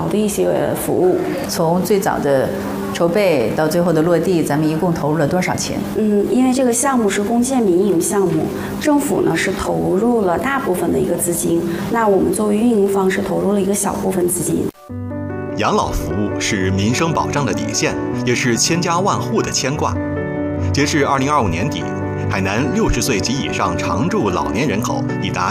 的一些服务。 从最早的筹备到最后的落地，咱们一共投入了多少钱？ 因为这个项目是公建民营项目，政府呢是投入了大部分的一个资金，那我们作为运营方是投入了一个小部分资金。 养老服务是民生保障的底线，也是千家万户的牵挂。截至2025年底，海南60岁及以上常住老年人口已达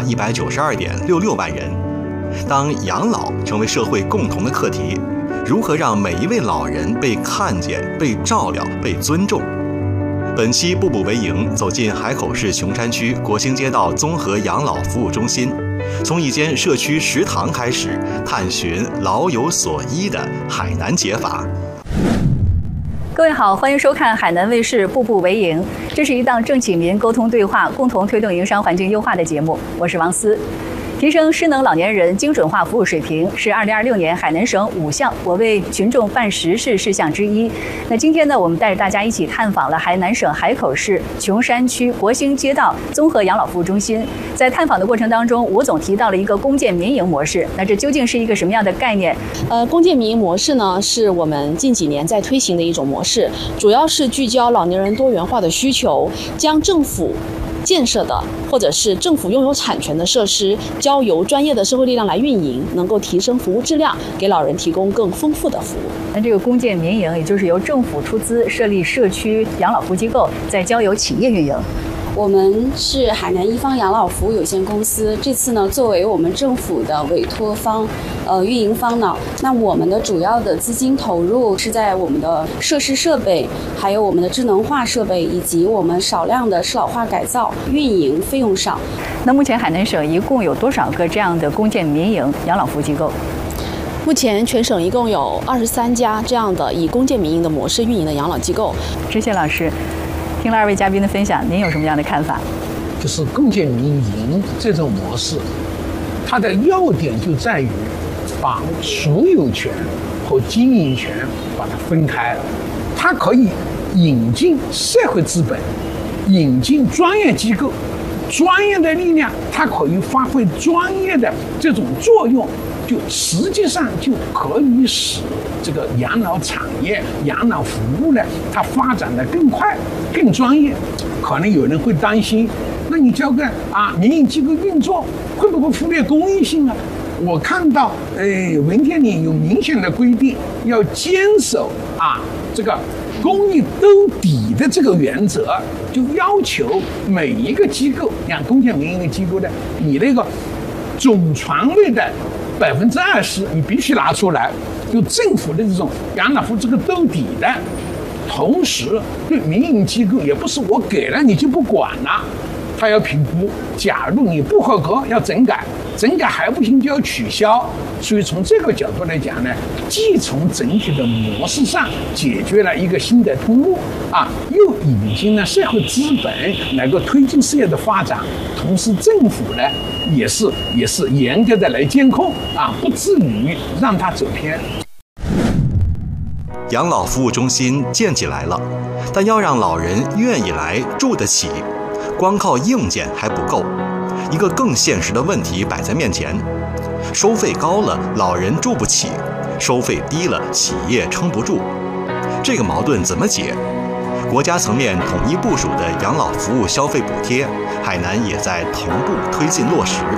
192.66万人。当养老成为社会共同的课题，如何让每一位老人被看见、被照料、被尊重？本期步步为营走进海口市琼山区国兴街道综合养老服务中心，从一间社区食堂开始，探寻老有所依的海南解法。 各位好，欢迎收看海南卫视《步步为营》，这是一档正起民沟通对话、共同推动营商环境优化的节目。我是王思。提升失能老年人精准化服务水平是2026年海南省5项我为群众办实事事项之一。那今天呢，我们带着大家一起探访了海南省海口市琼山区国兴街道综合养老服务中心。在探访的过程当中，吴总提到了一个公建民营模式，那这究竟是一个什么样的概念？ 公建民营模式呢，是我们近几年在推行的一种模式，主要是聚焦老年人多元化的需求，将政府建设的或者是政府拥有产权的设施，交由专业的社会力量来运营，能够提升服务质量，给老人提供更丰富的服务。 那这个公建民营，也就是由政府出资设立社区养老服务机构，再交由企业运营。 我们是海南一方养老服务有限公司，这次呢作为我们政府的委托方、运营方呢，那我们的主要的资金投入是在我们的设施设备，还有我们的智能化设备，以及我们少量的适老化改造运营费用上。 那目前海南省一共有多少个这样的公建民营养老服务机构？ 目前全省一共有23家这样的以公建民营的模式运营的养老机构。 知谢老师，听了2位嘉宾的分享，您有什么样的看法？ 就是公建民营这种模式，它的要点就在于把所有权和经营权把它分开了。它可以引进社会资本，引进专业机构，专业的力量，它可以发挥专业的这种作用，就实际上就可以使这个养老产业、养老服务呢，它发展的更快、更专业。可能有人会担心，那你交给民营机构运作，会不会忽略公益性啊？我看到文件里有明显的规定，要坚守这个公益兜底的这个原则，就要求每一个机构，像公建民营的机构呢，你那个总床位的20%你必须拿出来，就政府的这种养老服务这个兜底的。同时对民营机构也不是我给了你就不管了，他要评估，假如你不合格要整改，整改还不行就要取消。所以从这个角度来讲呢，既从整体的模式上解决了一个新的通路又引进了社会资本能够推进事业的发展，同时政府呢也是严格的来监控不至于让它走偏。 养老服务中心建起来了，但要让老人愿意来住得起，光靠硬件还不够。一个更现实的问题摆在面前：收费高了，老人住不起；收费低了，企业撑不住。这个矛盾怎么解？国家层面统一部署的养老服务消费补贴，海南也在同步推进落实。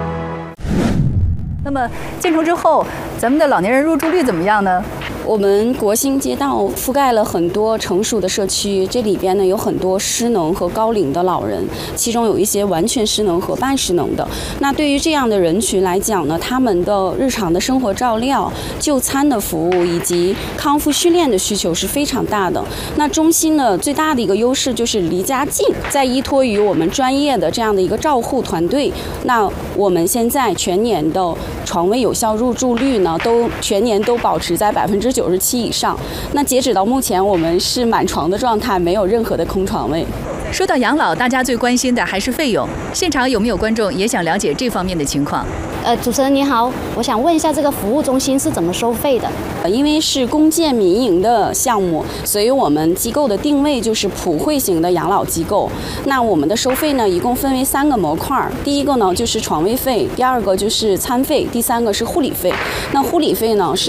那么建成之后，咱们的老年人入住率怎么样呢？ 我们国兴街道覆盖了很多成熟的社区，这里边呢有很多失能和高龄的老人，其中有一些完全失能和半失能的。那对于这样的人群来讲呢，他们的日常的生活照料、就餐的服务以及康复训练的需求是非常大的。那中心呢最大的一个优势就是离家近，再依托于我们专业的这样的一个照护团队，那我们现在全年的床位有效入住率呢全年都保持在97%以上。那截止到目前，我们是满床的状态，没有任何的空床位。 说到养老，大家最关心的还是费用。现场有没有观众也想了解这方面的情况？ 主持人你好，我想问一下这个服务中心是怎么收费的？ 因为是公建民营的项目，所以我们机构的定位就是普惠型的养老机构。那我们的收费呢，一共分为3个模块。第一个呢就是床位费，第二个就是餐费，第三个是护理费。那护理费呢是